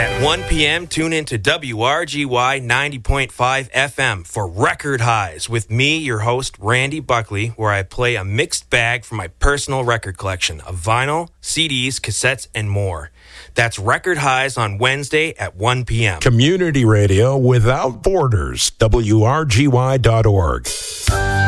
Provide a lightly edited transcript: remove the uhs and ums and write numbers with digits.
At 1 p.m., tune into WRGY 90.5 FM for Record Highs with me, your host, Randy Buckley, where I play a mixed bag from my personal record collection of vinyl, CDs, cassettes, and more. That's Record Highs on Wednesday at 1 p.m. Community radio without borders, WRGY.org.